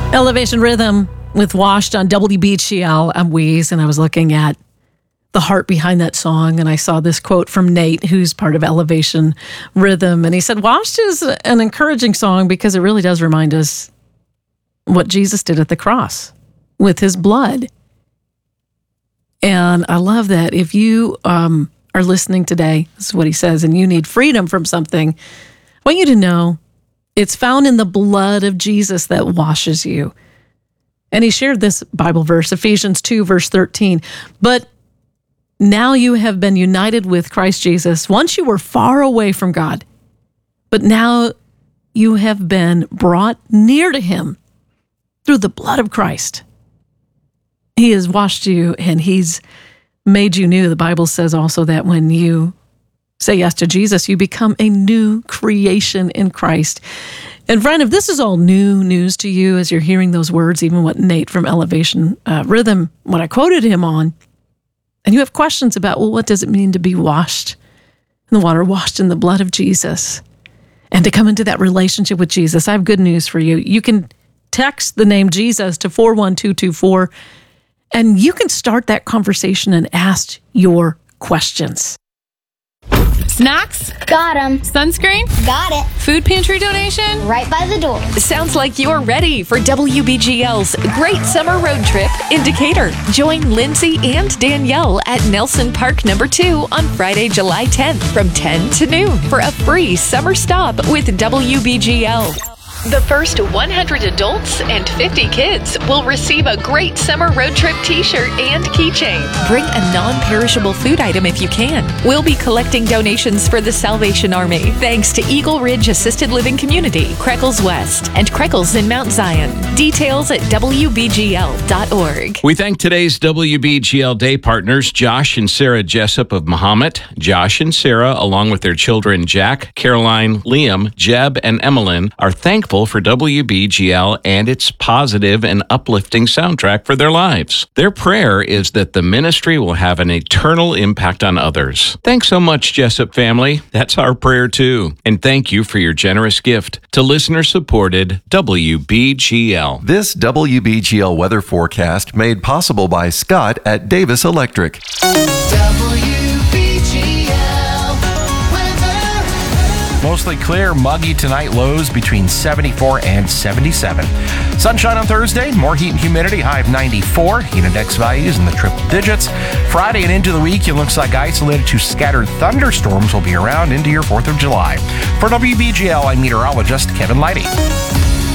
Elevation Rhythm with Washed on WBGL. I'm Weeze, and I was looking at the heart behind that song, and I saw this quote from Nate, who's part of Elevation Rhythm, and he said, Washed is an encouraging song because it really does remind us what Jesus did at the cross with his blood. And I love that. If you are listening today, this is what he says, and you need freedom from something, I want you to know it's found in the blood of Jesus that washes you. And he shared this Bible verse, Ephesians 2, verse 13. But now you have been united with Christ Jesus. Once you were far away from God, but now you have been brought near to him through the blood of Christ. He has washed you and he's made you new. The Bible says also that when you say yes to Jesus, you become a new creation in Christ. And friend, if this is all new news to you as you're hearing those words, even what Nate from Elevation Rhythm, what I quoted him on, and you have questions about, well, what does it mean to be washed in the water, washed in the blood of Jesus, and to come into that relationship with Jesus, I have good news for you. You can text the name Jesus to 41224, and you can start that conversation and ask your questions. Snacks? Got 'em. Sunscreen? Got it. Food pantry donation? Right by the door. Sounds like you're ready for WBGL's Great Summer Road Trip in Decatur. Join Lindsay and Danielle at Nelson Park No. 2 on Friday, July 10th from 10 to noon for a free summer stop with WBGL. The first 100 adults and 50 kids will receive a Great Summer Road Trip t-shirt and keychain. Bring a non-perishable food item if you can. We'll be collecting donations for the Salvation Army, thanks to Eagle Ridge Assisted Living Community, Creckles West, and Creckles in Mount Zion. Details at WBGL.org. We thank today's WBGL Day partners, Josh and Sarah Jessup of Mahomet. Josh and Sarah, along with their children Jack, Caroline, Liam, Jeb, and Emmeline, are thankful for WBGL and its positive and uplifting soundtrack for their lives. Their prayer is that the ministry will have an eternal impact on others. Thanks so much, Jessup family. That's our prayer too. And thank you for your generous gift to listener-supported WBGL. This WBGL weather forecast made possible by Scott at Davis Electric. Mostly clear, muggy tonight, lows between 74 and 77. Sunshine on Thursday, more heat and humidity, high of 94. Heat index values in the triple digits. Friday and into the week, it looks like isolated to scattered thunderstorms will be around into your 4th of July. For WBGL, I'm meteorologist Kevin Leidy.